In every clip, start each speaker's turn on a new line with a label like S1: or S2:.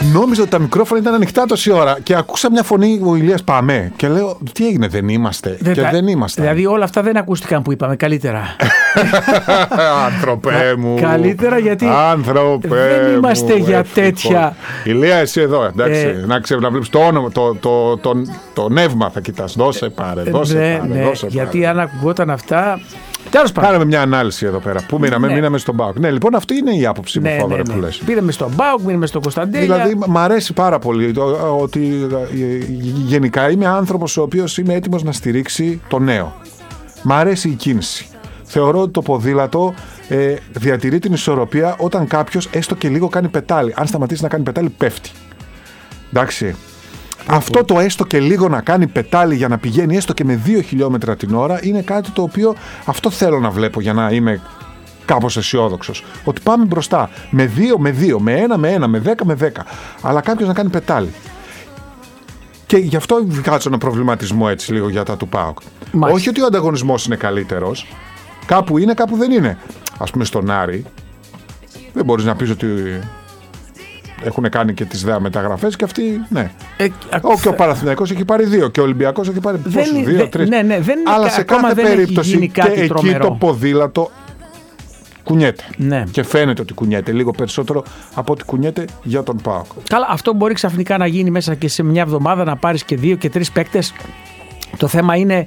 S1: Νόμιζα ότι τα μικρόφωνα ήταν ανοιχτά τόση ώρα και ακούσα μια φωνή, ο Ηλίας, πάμε. Και λέω, τι έγινε, δεν είμαστε. Δεν είμαστε.
S2: Δηλαδή όλα αυτά δεν ακούστηκαν που είπαμε, καλύτερα.
S1: Άνθρωπέ μου.
S2: Καλύτερα γιατί
S1: δεν
S2: είμαστε για τέτοια.
S1: Ηλία, εσύ εδώ, εντάξει. Να βλέπεις το όνομα, το νεύμα θα κοιτάς. Δώσε πάρε.
S2: Γιατί αν ακουγόταν αυτά.
S1: Κάναμε μια ανάλυση εδώ πέρα. Πού μείναμε στον ΠΑΟΚ. Ναι, λοιπόν, αυτή είναι η άποψή μου, Θόδωρε, που λες.
S2: Πήραμε στον ΠΑΟΚ, μείναμε στον Κωνσταντέλια.
S1: Δηλαδή, μ' αρέσει πάρα πολύ ότι γενικά είμαι άνθρωπος ο οποίος είμαι έτοιμος να στηρίξει το νέο. Μ' αρέσει η κίνηση. Θεωρώ ότι το ποδήλατο διατηρεί την ισορροπία όταν κάποιος έστω και λίγο κάνει πετάλι. Αν σταματήσει να κάνει πετάλι, πέφτει. Εντάξει. Αυτό το έστω και λίγο να κάνει πετάλι για να πηγαίνει έστω και με 2 χιλιόμετρα την ώρα είναι κάτι το οποίο αυτό θέλω να βλέπω για να είμαι κάπως αισιόδοξος. Ότι πάμε μπροστά με 2 με 2, με 1 με 1, με 10 με 10. Αλλά κάποιος να κάνει πετάλι. Και γι' αυτό βγάζω ένα προβληματισμό έτσι λίγο για τα του ΠΑΟΚ. Όχι ότι ο ανταγωνισμός είναι καλύτερος. Κάπου είναι, κάπου δεν είναι. Ας πούμε στον Άρη δεν μπορείς να πεις ότι έχουν κάνει και τις μεταγραφές και αυτοί, ναι. Και ο Παναθηναϊκός έχει πάρει 2 και ο Ολυμπιακός έχει πάρει 2-3. Αλλά σε κάθε περίπτωση και εκεί το ποδήλατο κουνιέται. Ναι. Και φαίνεται ότι κουνιέται λίγο περισσότερο από ότι κουνιέται για τον ΠΑΟΚ.
S2: Καλά, αυτό μπορεί ξαφνικά να γίνει μέσα και σε μια εβδομάδα να πάρεις και 2 και 3 παίκτες. Το θέμα είναι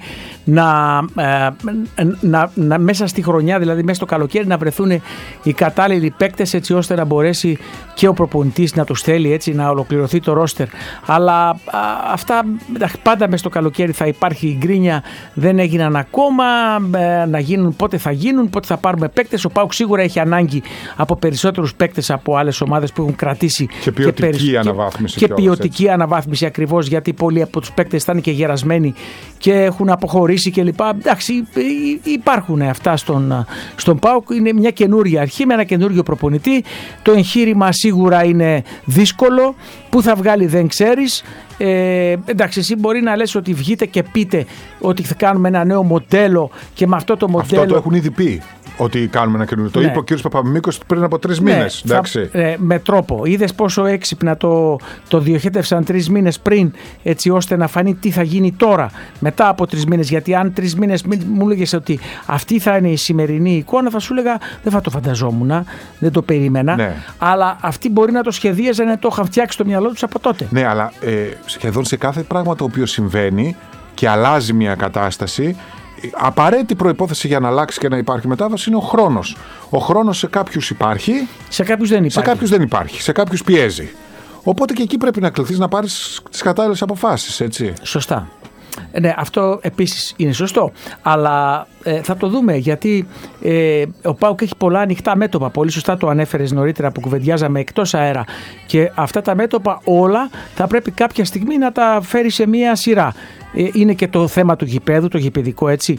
S2: να μέσα στη χρονιά, δηλαδή μέσα στο καλοκαίρι, να βρεθούν οι κατάλληλοι παίκτες έτσι ώστε να μπορέσει και ο προπονητής να τους θέλει, έτσι να ολοκληρωθεί το ρόστερ. Αλλά αυτά πάντα μέσα στο καλοκαίρι θα υπάρχει η γκρίνια, δεν έγιναν ακόμα, να γίνουν, πότε θα πάρουμε παίκτες. Ο ΠΑΟΚ σίγουρα έχει ανάγκη από περισσότερους παίκτες από άλλες ομάδες που έχουν κρατήσει
S1: και ποιοτική αναβάθμιση.
S2: Και ποιοτική αναβάθμιση ακριβώς, γιατί πολλοί από τους παίκτες θα είναι και γερασμένοι και έχουν αποχωρήσει κλπ. Εντάξει, υπάρχουν αυτά στον ΠΑΟΚ. Είναι μια καινούρια αρχή με ένα καινούριο προπονητή. Το εγχείρημα σίγουρα είναι δύσκολο. Πού θα βγάλει δεν ξέρεις. Εντάξει, εσύ μπορεί να λες ότι βγείτε και πείτε ότι θα κάνουμε ένα νέο μοντέλο και με αυτό το μοντέλο.
S1: Αυτό το έχουν ήδη πει. Ότι κάνουμε ένα καινούριο. Το είπε ο κ. Παπαμίκος πριν από 3 μήνες.
S2: Με τρόπο. Είδες πόσο έξυπνα το διοχέτευσαν 3 μήνες πριν, έτσι ώστε να φανεί τι θα γίνει τώρα, μετά από 3 μήνες. Γιατί αν 3 μήνες μου έλεγες ότι αυτή θα είναι η σημερινή εικόνα, θα σου έλεγα δεν θα το φανταζόμουν, δεν το περίμενα. Ναι. Αλλά αυτοί μπορεί να το σχεδίαζαν, να το είχαν φτιάξει στο μυαλό τους από τότε.
S1: Ναι, αλλά σχεδόν σε κάθε πράγμα το οποίο συμβαίνει και αλλάζει μια κατάσταση. Απαραίτητη προϋπόθεση για να αλλάξει και να υπάρχει μετάβαση είναι ο χρόνος. Ο χρόνος σε κάποιους υπάρχει,
S2: σε κάποιους δεν υπάρχει.
S1: Σε κάποιους πιέζει. Οπότε και εκεί πρέπει να κληθείς να πάρεις τις κατάλληλες αποφάσεις, έτσι.
S2: Σωστά. Ναι, αυτό επίσης είναι σωστό. Αλλά θα το δούμε, γιατί ο ΠΑΟΚ έχει πολλά ανοιχτά μέτωπα. Πολύ σωστά το ανέφερες νωρίτερα που κουβεντιάζαμε εκτός αέρα. Και αυτά τα μέτωπα όλα θα πρέπει κάποια στιγμή να τα φέρει σε μία σειρά. Είναι και το θέμα του γηπέδου, το γηπεδικό, έτσι.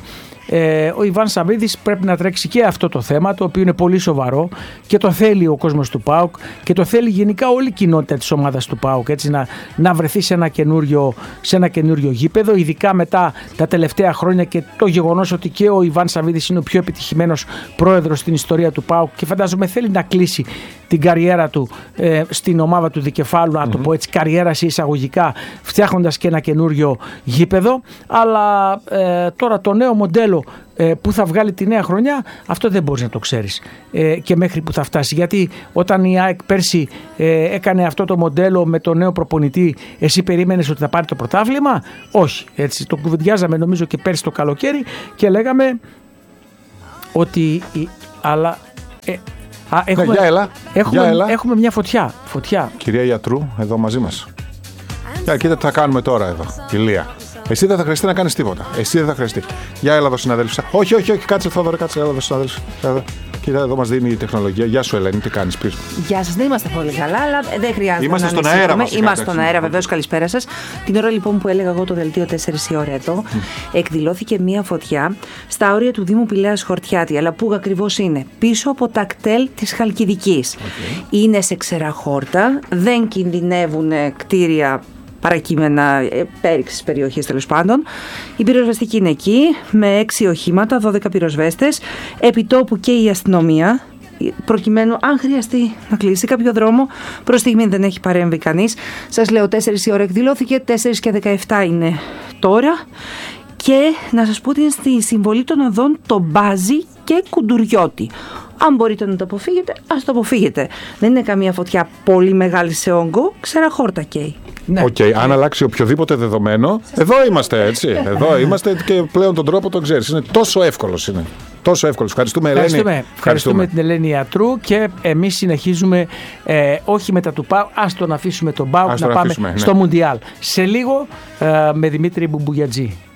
S2: Ο Ιβάν Σαββίδης πρέπει να τρέξει και αυτό το θέμα, το οποίο είναι πολύ σοβαρό και το θέλει ο κόσμος του ΠΑΟΚ και το θέλει γενικά όλη η κοινότητα της ομάδας του ΠΑΟΚ, έτσι, να βρεθεί σε ένα καινούριο γήπεδο, ειδικά μετά τα τελευταία χρόνια και το γεγονός ότι και ο Ιβάν Σαββίδης είναι ο πιο επιτυχημένος πρόεδρος στην ιστορία του ΠΑΟΚ και φαντάζομαι θέλει να κλείσει την καριέρα του στην ομάδα του δικεφάλου, να το πω έτσι, καριέρα σε εισαγωγικά, φτιάχνοντας και ένα καινούριο γήπεδο. Αλλά τώρα το νέο μοντέλο που θα βγάλει τη νέα χρονιά, αυτό δεν μπορείς να το ξέρεις και μέχρι που θα φτάσει. Γιατί όταν η ΑΕΚ πέρσι έκανε αυτό το μοντέλο με το νέο προπονητή, εσύ περίμενες ότι θα πάρει το πρωτάθλημα? Όχι. Έτσι, το κουβεντιάζαμε νομίζω και πέρσι το καλοκαίρι και λέγαμε ότι. Αλλά. Έχουμε μια φωτιά.
S1: Κυρία Γιατρού, εδώ μαζί μας. Κοίτα τι θα κάνουμε τώρα εδώ, Ηλία. Εσύ δεν θα χρειαστεί να κάνεις τίποτα. Εσύ δεν θα χρειαστεί. Για έλα εδώ, συναδέλφισσα. Όχι, κάτσε, Θόδωρε, κάτσε, έλα εδώ, συναδέλφισσα. Κοίτα, εδώ μας δίνει η τεχνολογία. Γεια σου, Ελένη, τι κάνεις πίσω?
S3: Γεια σας, δεν είμαστε πολύ καλά, αλλά δεν χρειάζεται.
S1: Είμαστε στον αέρα,
S3: Είμαστε στον αέρα, βεβαίως, καλησπέρα σας. Την ώρα λοιπόν που έλεγα εγώ το δελτίο 4 η ώρα εδώ, εκδηλώθηκε μία φωτιά στα όρια του Δήμου Πηλαίας Χορτιάτη. Αλλά πού ακριβώς είναι? Πίσω από τα κτέλ της Χαλκιδικής. Είναι σε ξεραχόρτα, δεν κινδυνεύουν κτίρια παρακείμενα πέριξης περιοχής, τέλος πάντων. Η πυροσβεστική είναι εκεί με 6 οχήματα, 12 πυροσβέστες, επιτόπου και η αστυνομία. προκειμένου, αν χρειαστεί να κλείσει κάποιο δρόμο. Προς στιγμή δεν έχει παρέμβει κανείς. Σας λέω, 4 η ώρα εκδηλώθηκε, 4 και 17 είναι τώρα. Και να σας πω ότι είναι στη συμβολή των οδών το Μπάζι και Κουντουριώτη. Αν μπορείτε να το αποφύγετε, ας το αποφύγετε. Δεν είναι καμία φωτιά πολύ μεγάλη σε όγκο, ξεραχόρτα καίει.
S1: Ναι. Αν αλλάξει οποιοδήποτε δεδομένο, εδώ είμαστε, έτσι. Εδώ είμαστε και πλέον τον τρόπο τον ξέρεις. Είναι τόσο εύκολος είναι. Τόσο εύκολος. Ευχαριστούμε, Ελένη.
S2: Ευχαριστούμε την Ελένη Ιατρού και εμείς συνεχίζουμε όχι μετά του ΠΑΟΚ, ας τον αφήσουμε τον ΠΑΟΚ να πάμε στο Μουντιάλ. Σε λίγο με Δημήτρη Μπουμπουγιατζή.